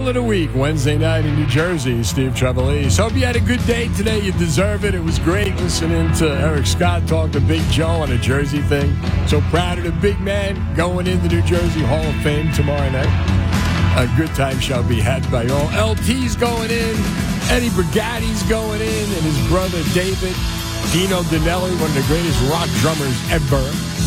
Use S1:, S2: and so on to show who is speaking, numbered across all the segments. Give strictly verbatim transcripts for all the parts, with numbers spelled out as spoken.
S1: Middle of the week, Wednesday night in New Jersey. Steve Trevelise. Hope you had a good day today. You deserve it. It was great listening to Eric Scott talk to Big Joe on a Jersey thing. So proud of the big man going into New Jersey Hall of Fame tomorrow night. A good time shall be had by all. L T's going in. Eddie Brigatti's going in. And his brother David. Dino Danelli, one of the greatest rock drummers ever.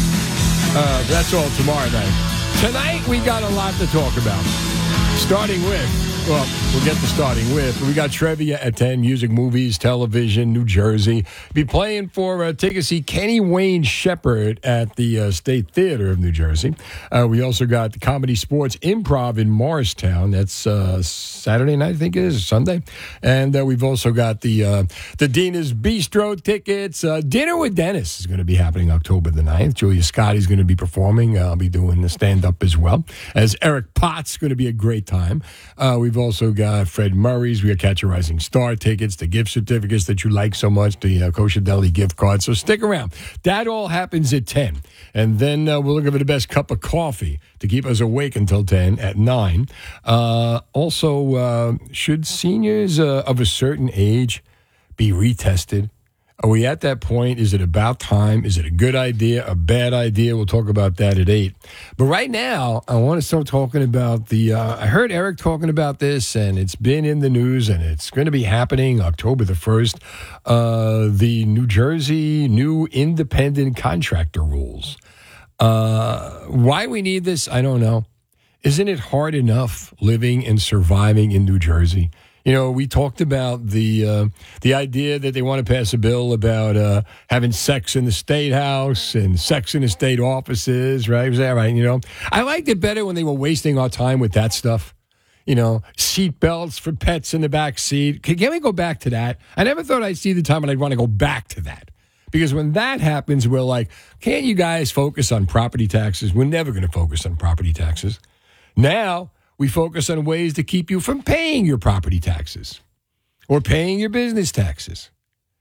S1: Uh, that's all tomorrow night. Tonight, we got a lot to talk about. Starting with, well, we'll get to starting with. We got trivia at ten, music, movies, television, New Jersey. Be playing for uh, take a see Kenny Wayne Shepherd at the uh, State Theater of New Jersey. Uh, we also got the Comedy Sports Improv in Morristown. That's uh, Saturday night, I think it is, or Sunday. And uh, we've also got the uh, the Dina's Bistro tickets. Uh, Dinner with Dennis is going to be happening October the ninth. Julia Scotti's going to be performing. Uh, I'll be doing the stand-up as well. As Eric Potts, going to be a great time. Uh, we've also got Fred Murray's. We got Catch a Rising Star tickets, the gift certificates that you like so much, the uh, Kosher Deli gift card. So stick around. That all happens at ten. And then uh, we're looking for the best cup of coffee to keep us awake until ten at nine. Uh, also, uh, should seniors uh, of a certain age be retested? Are we at that point? Is it about time? Is it a good idea, a bad idea? We'll talk about that at eight. But right now, I want to start talking about the, uh, I heard Eric talking about this, and it's been in the news, and it's going to be happening October the first. Uh, the New Jersey new independent contractor rules. Uh, why we need this, I don't know. Isn't it hard enough living and surviving in New Jersey? You know, we talked about the uh, the idea that they want to pass a bill about uh, having sex in the state house and sex in the state offices, right? Was that right? You know, I liked it better when they were wasting our time with that stuff. You know, seat belts for pets in the back seat. Can, can we go back to that? I never thought I'd see the time when I'd want to go back to that. Because when that happens, we're like, can't you guys focus on property taxes? We're never going to focus on property taxes. Now, we focus on ways to keep you from paying your property taxes or paying your business taxes.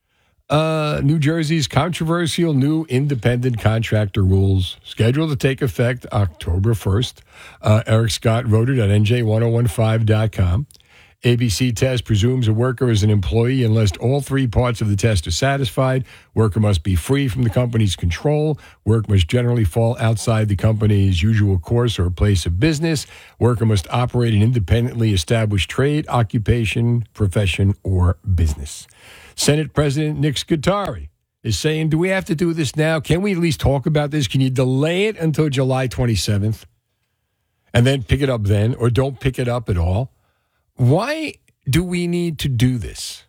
S1: Uh, New Jersey's controversial new independent contractor rules scheduled to take effect October first. Uh, Eric Scott wrote it at N J ten fifteen dot com. A B C test presumes a worker is an employee unless all three parts of the test are satisfied. Worker must be free from the company's control. Work must generally fall outside the company's usual course or place of business. Worker must operate an independently established trade, occupation, profession, or business. Senate President Nick Scutari is saying, do we have to do this now? Can we at least talk about this? Can you delay it until July twenty-seventh and then pick it up then, or don't pick it up at all? Why do we need to do this?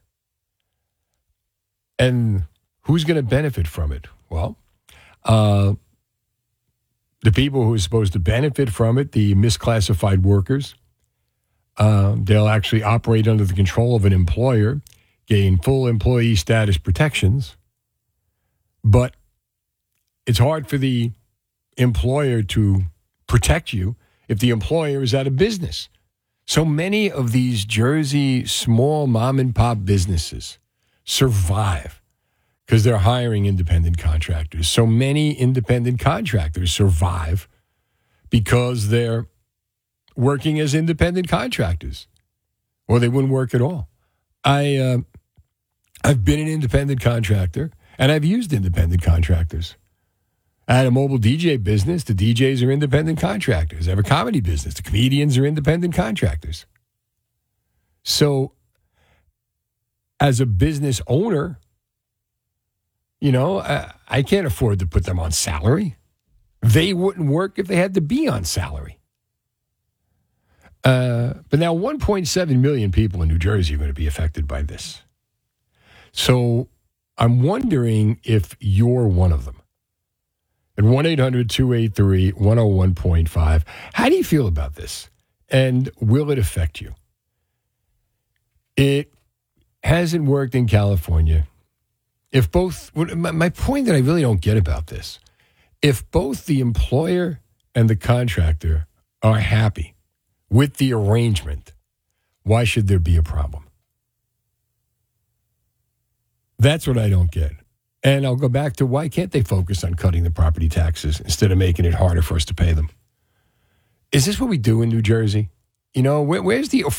S1: And who's going to benefit from it? Well, uh, the people who are supposed to benefit from it, the misclassified workers, uh, they'll actually operate under the control of an employer, gain full employee status protections. But it's hard for the employer to protect you if the employer is out of business. So many of these Jersey small mom and pop businesses survive because they're hiring independent contractors. So many independent contractors survive because they're working as independent contractors, or they wouldn't work at all. I, uh, I've been an independent contractor, and I've used independent contractors. I had a mobile D J business. The D Js are independent contractors. I have a comedy business. The comedians are independent contractors. So as a business owner, you know, I, I can't afford to put them on salary. They wouldn't work if they had to be on salary. Uh, but now one point seven million people in New Jersey are going to be affected by this. So I'm wondering if you're one of them. At one eight hundred two eight three one oh one point five. How do you feel about this? And will it affect you? It hasn't worked in California. If both, my point that I really don't get about this, if both the employer and the contractor are happy with the arrangement, why should there be a problem? That's what I don't get. And I'll go back to, why can't they focus on cutting the property taxes instead of making it harder for us to pay them? Is this what we do in New Jersey? You know, where, where's the